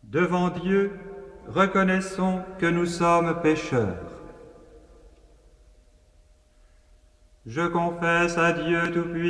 Devant Dieu, reconnaissons que nous sommes pécheurs. Je confesse à Dieu Tout-Puissant